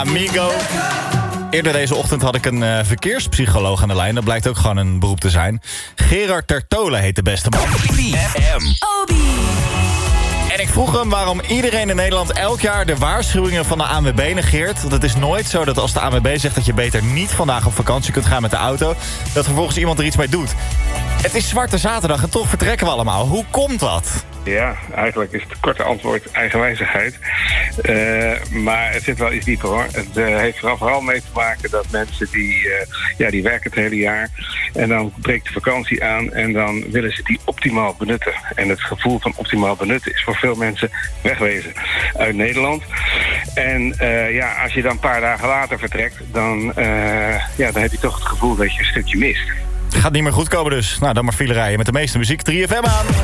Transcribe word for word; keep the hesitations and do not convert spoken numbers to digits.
Amigo. Eerder deze ochtend had ik een uh, verkeerspsycholoog aan de lijn. Dat blijkt ook gewoon een beroep te zijn. Gerard Tertolen heet de beste man. F M. Obi. En ik vroeg hem waarom iedereen in Nederland elk jaar de waarschuwingen van de A N W B negeert. Want het is nooit zo dat als de A N W B zegt dat je beter niet vandaag op vakantie kunt gaan met de auto, dat vervolgens iemand er iets mee doet. Het is Zwarte Zaterdag en toch vertrekken we allemaal. Hoe komt dat? Ja, eigenlijk is het korte antwoord eigenwijzigheid. Uh, maar het zit wel iets dieper hoor. Het uh, heeft vooral, vooral mee te maken dat mensen die, uh, ja, die werken het hele jaar. En dan breekt de vakantie aan en dan willen ze die optimaal benutten. En het gevoel van optimaal benutten is voor veel mensen wegwezen uit Nederland. En uh, ja, als je dan een paar dagen later vertrekt, dan, uh, ja, dan heb je toch het gevoel dat je een stukje mist. Gaat niet meer goed komen dus. Nou, dan maar file rijden met de meeste muziek. drie F M aan.